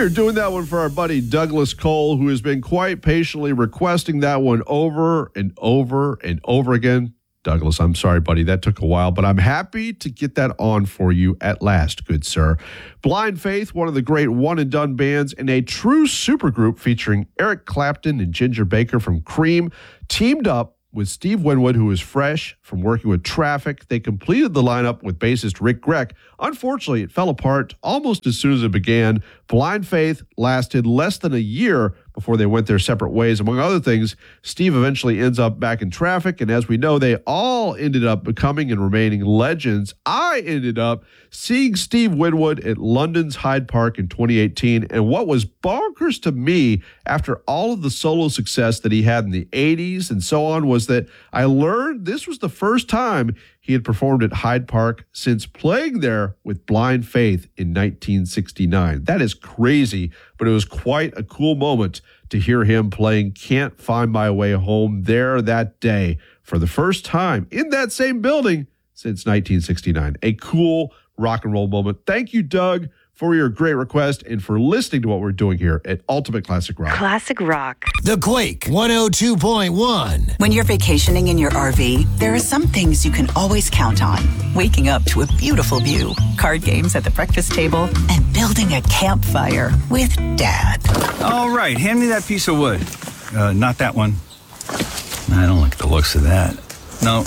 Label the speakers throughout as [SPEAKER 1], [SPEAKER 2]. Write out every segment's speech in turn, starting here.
[SPEAKER 1] We're doing that one for our buddy Douglas Cole, who has been quite patiently requesting that one over and over and over again. Douglas, I'm sorry, buddy. That took a while, but I'm happy to get that on for you at last, good sir. Blind Faith, one of the great one-and-done bands and a true supergroup featuring Eric Clapton and Ginger Baker from Cream, teamed up with Steve Winwood, who is fresh from working with Traffic. They completed the lineup with bassist Rick Greck. Unfortunately, it fell apart almost as soon as it began. Blind Faith lasted less than a year before they went their separate ways. Among other things, Steve eventually ends up back in Traffic, and as we know, they all ended up becoming and remaining legends. I ended up seeing Steve Winwood at London's Hyde Park in 2018, and what was bonkers to me after all of the solo success that he had in the 80s and so on was that I learned this was the first time he had performed at Hyde Park since playing there with Blind Faith in 1969. That is crazy, but it was quite a cool moment to hear him playing Can't Find My Way Home there that day for the first time in that same building since 1969. A cool rock and roll moment. Thank you, Doug, for your great request and for listening to what we're doing here at Ultimate Classic Rock.
[SPEAKER 2] Classic Rock.
[SPEAKER 3] The Quake 102.1.
[SPEAKER 4] When you're vacationing in your RV, there are some things you can always count on. Waking up to a beautiful view, card games at the breakfast table, and building a campfire with Dad.
[SPEAKER 5] All right, hand me that piece of wood. Not that one. I don't like the looks of that. No.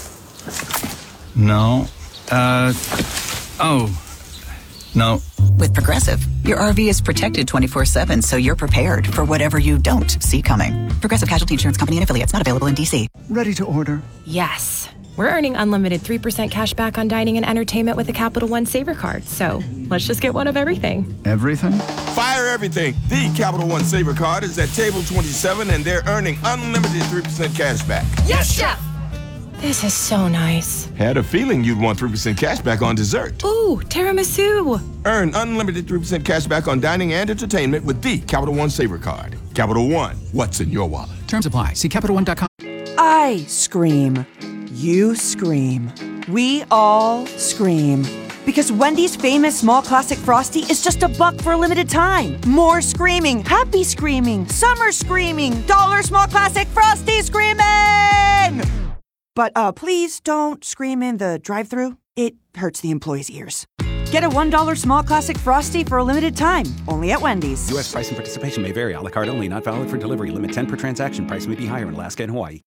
[SPEAKER 5] No.
[SPEAKER 4] With Progressive, your RV is protected 24/7, so you're prepared for whatever you don't see coming. Progressive Casualty Insurance Company and affiliates, not available in D.C.
[SPEAKER 6] Ready to order?
[SPEAKER 7] Yes. We're earning unlimited 3% cash back on dining and entertainment with the Capital One Saver Card. So let's just get one of everything.
[SPEAKER 6] Everything?
[SPEAKER 8] Fire everything. The Capital One Saver Card is at table 27, and they're earning unlimited 3% cash back.
[SPEAKER 7] Yes, Chef! This is so nice.
[SPEAKER 8] Had a feeling you'd want 3% cash back on dessert.
[SPEAKER 7] Ooh, tiramisu.
[SPEAKER 8] Earn unlimited 3% cash back on dining and entertainment with the Capital One Saver Card. Capital One, what's in your wallet?
[SPEAKER 9] Terms apply. See CapitalOne.com.
[SPEAKER 10] I scream. You scream. We all scream. Because Wendy's famous small classic Frosty is just $1 for a limited time. More screaming, happy screaming, summer screaming, dollar small classic Frosty screaming! But please don't scream in the drive-thru. It hurts the employees' ears. Get a $1 small classic Frosty for a limited time, only at Wendy's.
[SPEAKER 9] U.S. price and participation may vary. A la carte only, not valid for delivery. Limit 10 per transaction. Price may be higher in Alaska and Hawaii.